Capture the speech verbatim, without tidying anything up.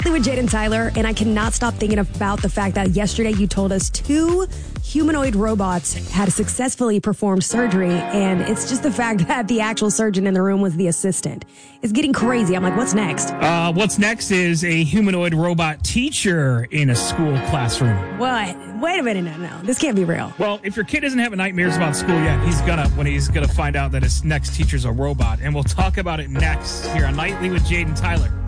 Nightly with Jade and Tyler, and I cannot stop thinking about the fact that yesterday you told us two humanoid robots had successfully performed surgery, and it's just the fact that the actual surgeon in the room was the assistant. It's getting crazy. I'm like, what's next? Uh, what's next is a humanoid robot teacher in a school classroom. What? Wait a minute. No, no. This can't be real. Well, if your kid doesn't have nightmares about school yet, he's gonna when he's gonna find out that his next teacher's a robot, and we'll talk about it next here on Nightly with Jade and Tyler.